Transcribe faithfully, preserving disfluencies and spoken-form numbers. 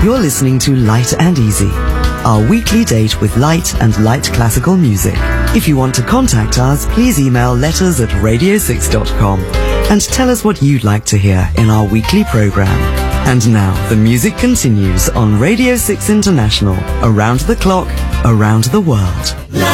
You're listening to Light and Easy, our weekly date with light and light classical music. If you want to contact us, please email letters at radio six dot com and tell us what you'd like to hear in our weekly program. And now, the music continues on Radio six International, around the clock, around the world.